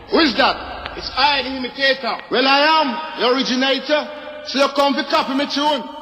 Who is that? It's I, the imitator. Well, I am the originator. So you come to copy me tune.